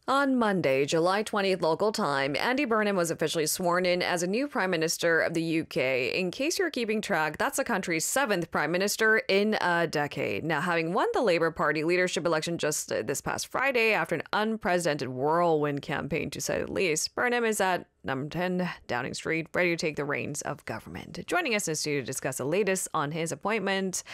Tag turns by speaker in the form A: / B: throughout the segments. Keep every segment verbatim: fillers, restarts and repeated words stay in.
A: On Monday, July twentieth local time, Andy Burnham was officially sworn in as a new Prime Minister of the U K. In case you're keeping track, that's the country's seventh Prime Minister in a decade. Now, having won the Labour Party leadership election just this past Friday after an unprecedented whirlwind campaign, to say the least, Burnham is at number ten Downing Street, ready to take the reins of government. Joining us in the studio to discuss the latest on his appointment,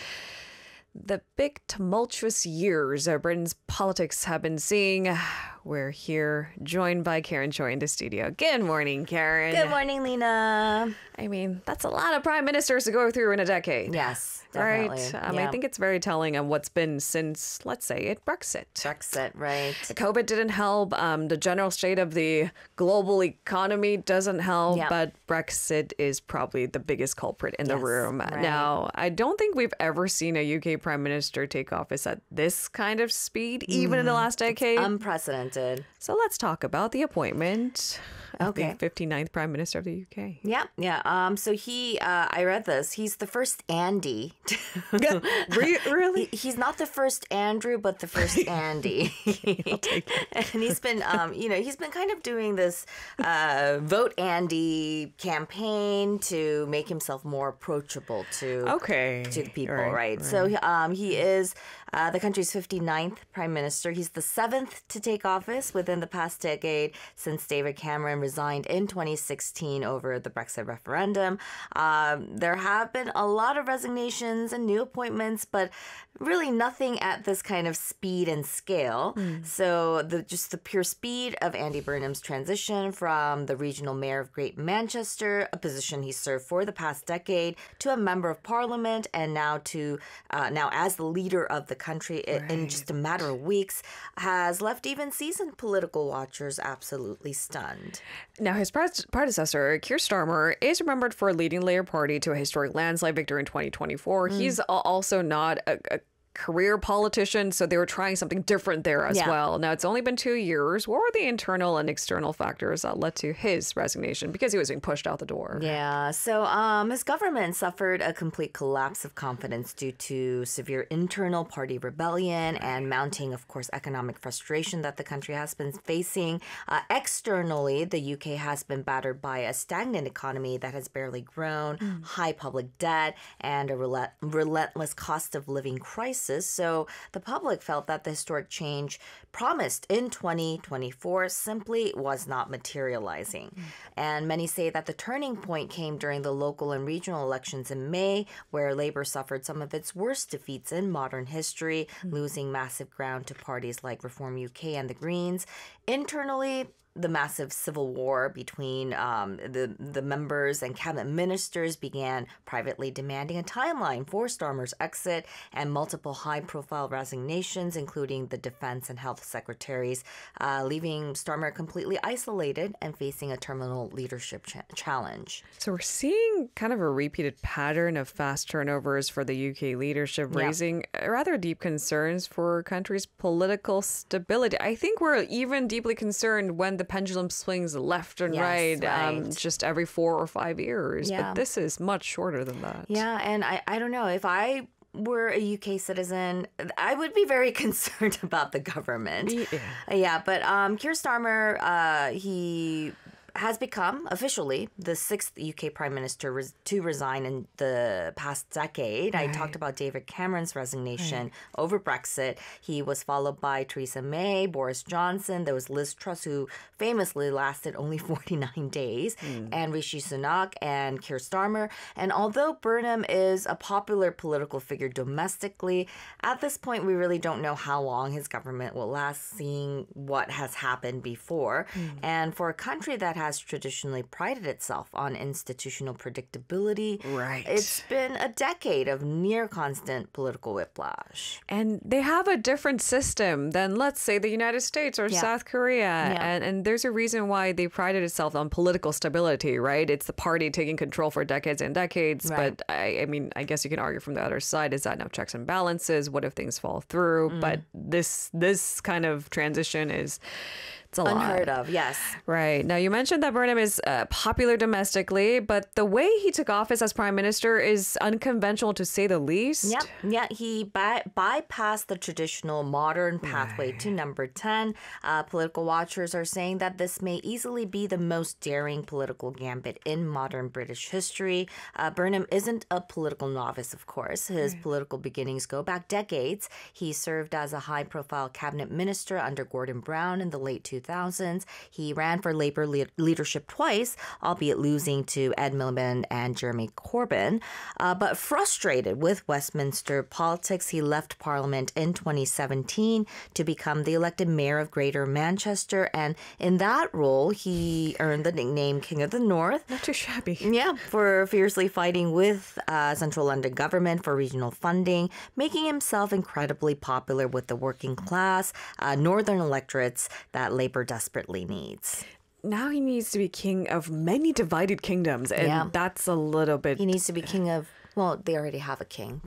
A: the big tumultuous years of Britain's politics have been seeing. We're here joined by Karen Choi in the studio. Good morning, Karen.
B: Good morning, Lena.
A: I mean, that's a lot of prime ministers to go through in a decade.
B: Yes, definitely.
A: Right? Um,
B: yeah.
A: I think it's very telling on what's been since, let's say, it Brexit.
B: Brexit, right.
A: COVID didn't help. Um, the general state of the global economy doesn't help,
B: Yep.
A: but Brexit is probably the biggest culprit in the
B: Yes,
A: room.
B: right.
A: Now, I don't think we've ever seen a U K prime minister take office at this kind of speed, even in the last decade.
B: Unprecedented.
A: So let's talk about the appointment of
B: Okay.
A: the fifty-ninth Prime Minister of the U K.
B: Yeah, yeah. Um, so he, uh, I read this. He's the first Andy.
A: Re- really?
B: He- he's not the first Andrew, but the first Andy.
A: I'll take it.
B: And he's been, um, you know, he's been kind of doing this uh, vote Andy campaign to make himself more approachable to
A: Okay.
B: to the people,
A: Right,
B: right?
A: right.
B: So um, he is uh, the country's fifty-ninth prime minister. He's the seventh to take office within the past decade since David Cameron resigned in twenty sixteen over the Brexit referendum. Um, there have been a lot of resignations and new appointments, but really nothing at this kind of speed and scale. So the just the pure speed of Andy Burnham's transition from the regional mayor of Great Manchester, a position he served for the past decade, to a member of parliament, and now to uh, now as the leader of the country i- in just a matter of weeks, has left even seasoned political watchers absolutely stunned.
A: Now, his pres- predecessor, Keir Starmer, is remembered for leading the Labour Party to a historic landslide victory in twenty twenty-four. He's al- also not a, a career politician, so they were trying something different there as
B: Yeah.
A: well. Now, it's only been two years. What were the internal and external factors that led to his resignation? Because he was being pushed out the door.
B: Yeah, so um, his government suffered a complete collapse of confidence due to severe internal party rebellion and mounting, of course, economic frustration that the country has been facing. Uh, externally, the U K has been battered by a stagnant economy that has barely grown, high public debt, and a relent- relentless cost of living crisis. So the public felt that the historic change promised in twenty twenty-four simply was not materializing. And many say that the turning point came during the local and regional elections in May, where Labour suffered some of its worst defeats in modern history, losing massive ground to parties like Reform U K and the Greens. Internally, the massive civil war between um, the the members and cabinet ministers began privately demanding a timeline for Starmer's exit, and multiple high-profile resignations, including the defense and health secretaries, uh, leaving Starmer completely isolated and facing a terminal leadership cha- challenge.
A: So we're seeing kind of a repeated pattern of fast turnovers for the U K leadership,
B: Yeah.
A: raising rather deep concerns for our country's political stability. I think we're even deeply concerned when the pendulum swings left and
B: Yes,
A: right, Um,
B: right.
A: just every four or five years.
B: Yeah.
A: But this is much shorter than that.
B: Yeah, and I, I don't know, if I were a U K citizen, I would be very concerned about the government.
A: Yeah.
B: Yeah, but um, Keir Starmer, uh, he has become officially the sixth U K Prime Minister res- to resign in the past decade. I
A: Right.
B: talked about David Cameron's resignation over Brexit. He was followed by Theresa May, Boris Johnson. There was Liz Truss, who famously lasted only forty-nine days, and Rishi Sunak and Keir Starmer. And although Burnham is a popular political figure domestically, at this point we really don't know how long his government will last, seeing what has happened before. And for a country that has traditionally prided itself on institutional predictability,
A: Right.
B: it's been a decade of near constant political whiplash.
A: And they have a different system than, let's say, the United States or
B: Yeah.
A: South Korea.
B: Yeah.
A: And, and there's a reason why they prided itself on political stability, right? It's the party taking control for decades and decades.
B: Right.
A: But I, I mean, I guess you can argue from the other side, is that now checks and balances? What if things fall through?
B: Mm.
A: But this this kind of transition is It's a lot.
B: Unheard of, yes.
A: Right. Now, you mentioned that Burnham is uh, popular domestically, but the way he took office as prime minister is unconventional to say the least.
B: Yep. Yeah, he by- bypassed the traditional modern pathway right. to number ten. Uh, political watchers are saying that this may easily be the most daring political gambit in modern British history. Uh, Burnham isn't a political novice, of course. His right. political beginnings go back decades. He served as a high-profile cabinet minister under Gordon Brown in the late two thousands. He ran for Labour le- leadership twice, albeit losing to Ed Miliband and Jeremy Corbyn. Uh, but frustrated with Westminster politics, he left Parliament in twenty seventeen to become the elected mayor of Greater Manchester. And in that role, he earned the nickname King of the North.
A: Not too shabby.
B: Yeah, for fiercely fighting with uh, central London government for regional funding, making himself incredibly popular with the working class, uh, northern electorates that Labour desperately needs.
A: Now he needs to be king of many divided kingdoms, and
B: yeah.
A: that's a little bit...
B: He needs to be king of... Well, they already have a king.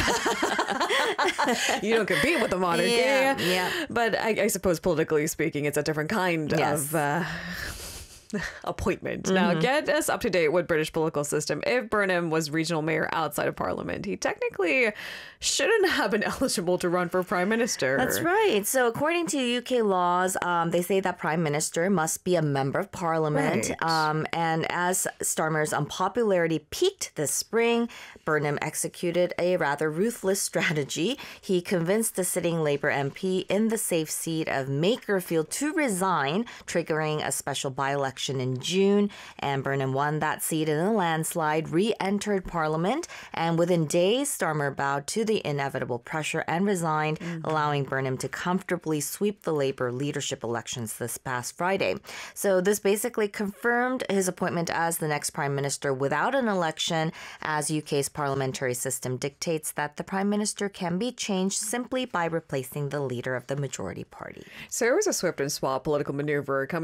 A: You don't compete with the monarchy.
B: Yeah, yeah.
A: But I, I suppose politically speaking, it's a different kind
B: yes.
A: of... Uh, appointment. Mm-hmm. Now, get us up to date with British political system. If Burnham was regional mayor outside of Parliament, he technically shouldn't have been eligible to run for prime minister.
B: That's right. So according to U K laws, um, they say that prime minister must be a member of Parliament.
A: Right.
B: Um, and as Starmer's unpopularity peaked this spring, Burnham executed a rather ruthless strategy. He convinced the sitting Labour M P in the safe seat of Makerfield to resign, triggering a special by-election in June, and Burnham won that seat in a landslide, re-entered Parliament, and within days, Starmer bowed to the inevitable pressure and resigned, mm-hmm. allowing Burnham to comfortably sweep the Labour leadership elections this past Friday. So this basically confirmed his appointment as the next prime minister without an election, as U K's parliamentary system dictates that the prime minister can be changed simply by replacing the leader of the majority party.
A: So it was a swift and swap political maneuver coming